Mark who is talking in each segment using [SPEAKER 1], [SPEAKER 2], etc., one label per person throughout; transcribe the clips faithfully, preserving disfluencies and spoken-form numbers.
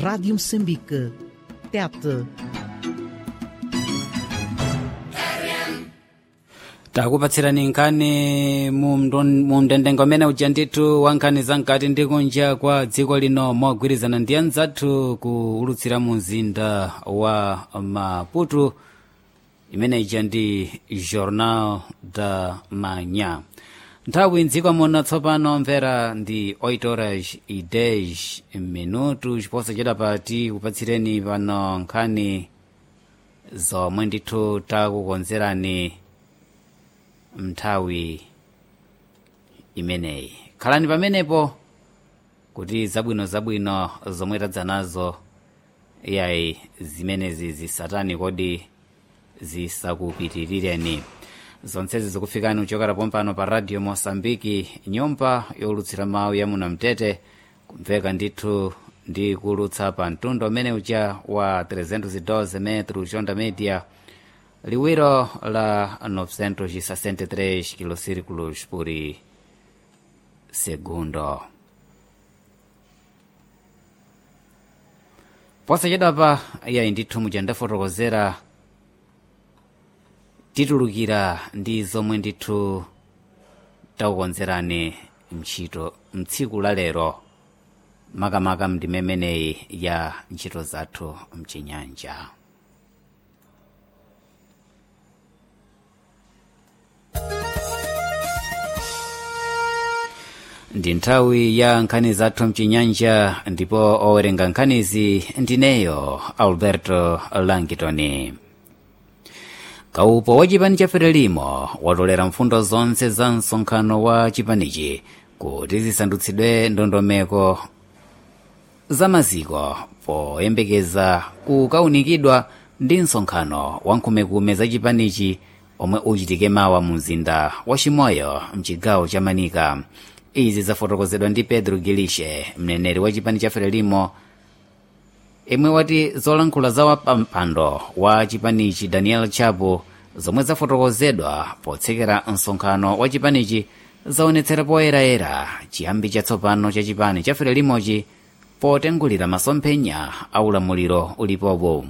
[SPEAKER 1] Rádio Moçambique. Tete.
[SPEAKER 2] takupatsirani nkhani mu mndandanda umene uja ndithu wa nkhani zamkati ndi kunja kwa dziko lino mogwirizana ndi anzathu kuulutsira mu mzinda wa Maputo imene ija ndi Jornal da Manhã. Nthawi mdziko muno tsopano mvera ndi oito horas e dez minutos posachedwa pati kupatsireni pano nkhani zomwe ndithu takukonzerani mnthawi imeneyi. Khalani pamenepo kuti zabwino zabwino zomwe tadza nazo yayi zimenezi zisatani kodi zisakupitirireni. Zonsezi zikufikani kuchokera pompano pa Radio Moçambique, nyumba yolutsira mawu ya muno mtete, kumveka ndithu ndi kulutsa pa mtundu umene uja wa trezentos e doze metros onda media, liwiro la novecentos e sessenta e três kilocírculos por segundo. Posachedwa pa yayi ndithu muja ndafotokozera titulukira ndi zomwe ndithu takukonzerani mchito mtsiku la lero, makamaka mdimemeneyi ya ntchito zathu mchinyanja. Ndi nthawi ya nkhani zathu mchinyanja, ndipo owerenga nkhanizi ndineyo Alberto Langitoni. Kaupo wa chipani cha Frelimo watolera mfundo zonse za msonkhano wa chipanichi kuti zisandutsidwe ndondomeko za maziko poyembekeza kukaunikidwa ndi msonkhano wa nkhumekume za chipanichi omwe uchitike mawa mu mzinda wa Chimoyo mchigawo cha Manika. Izi zafotokozedwa ndi Pedro Gilishe, mneneri wa chipani cha Frelimo, imwe wati zolankhula za wapampando wa chipanichi Daniel Chapo zomwe zafotokozedwa potsekera msonkhano wa chipanichi zaonetsera poyeraera chiyambi chatsopano cha chipani cha Frelimochi potengulira masomphenya a ulamuliro ulipopo.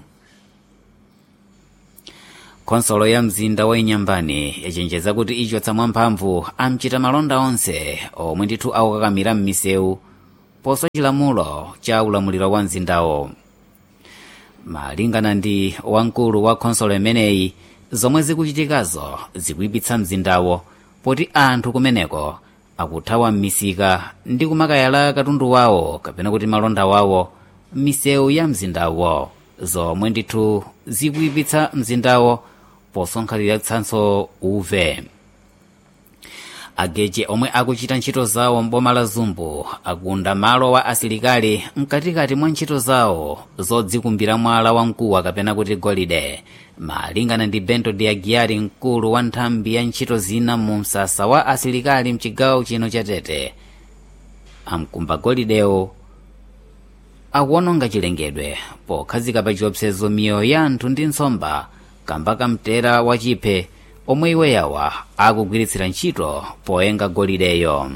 [SPEAKER 2] Konsolo ya mzinda wa Inyambani yachenjeza kuti ichotsa mwamphamvu amchita malonda onse omwe ndithu akukakamira m'misewu poso chilamulo cha ulamuliro wa mzindawo. Malingana ndi wamkulu wa konsolo imeneyi, zomwe zikuchitikazo zikuyipitsa mzindawo poti anthu kumeneko akuthawa m'misika ndi kumakayala katundu wawo kapena kuti malonda wawo m'misewu ya mzindawo, zomwe ndithu zikuyipitsa mzindawo posonkhanitsanso uve. Ageje omwe akuchita ntchito zawo mboma la Zumbu akunda malo wa asilikali mkatikati mwa ntchito zawo zodzikumbira mwala wamkuwa kapena kuti golide. Malingana ndi Bento de Aguiar, mkulu wa nthambi ya ntchito zina mu msasa wa asilikali mchigawo chino cha Tete, amkumba golidewo akuononga chilengedwe pokhazika pa chiopsezo miyoyo ya anthu ndi nsomba kamba kamtera wa chiphe omwe iweyawa akugwiritsira ntchito poyenga golideyo.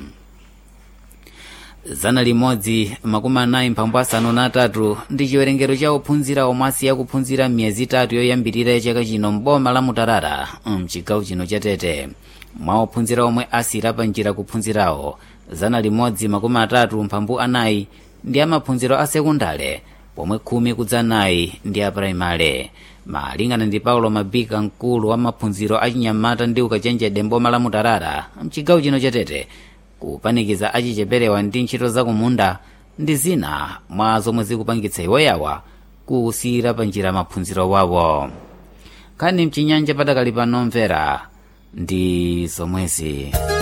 [SPEAKER 2] Zana limodzi makumi anayi mphambu asanu na atatu ndi chiwerengero cha ophunzira omwe asiya kuphunzira miyezi itatu yoyambirira chaka chino mboma la Mutarara mchigawo chino cha Tete. Mwa ophunzira omwe asira pa njira kuphunzirawo, zana limodzi makumi atatu mphambu anayi ndi amaphunziro a sekundale, pomwe khumi kudza nayi ndi a primary. Malingana ndi Paulo Mabika, mkulu wa maphunziro a chinyamata ndi ukachenjede mboma la Mutarara mchigawo chino cha Tete, kupanikiza achicheperewa ndi ntchito za kumunda ndi zina mwa zomwe zikupangitsa iwoyawa kusiyira pa njira maphunziro wawo. Nkhani mchinyanja padakali pano mvera ndi zomwezi.